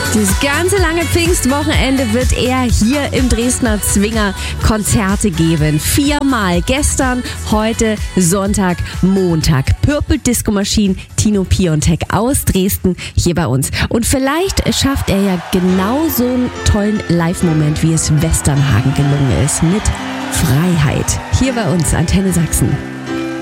Dieses ganze lange Pfingstwochenende wird er hier im Dresdner Zwinger Konzerte geben. 4-mal. Gestern, heute, Sonntag, Montag. Purple Disco Machine, Tino Piontek aus Dresden hier bei uns. Und vielleicht schafft er ja genau so einen tollen Live-Moment, wie es Westernhagen gelungen ist. Mit Freiheit. Hier bei uns, Antenne Sachsen.